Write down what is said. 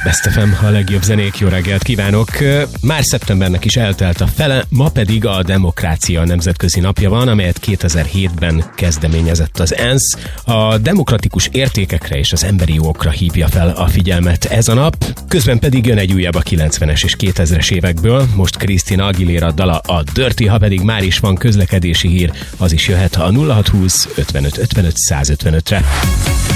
Best FM, a legjobb zenék, jó reggelt kívánok! Már szeptembernek is eltelt a fele, ma pedig a Demokrácia Nemzetközi Napja van, amelyet 2007-ben kezdeményezett az ENSZ. A demokratikus értékekre és az emberi jogokra hívja fel a figyelmet ez a nap, közben pedig jön egy újabb a 90-es és 2000-es évekből, most Christina Aguilera dala a Dirty, ha pedig már is van közlekedési hír, az is jöhet a 0620 55 55 155-re.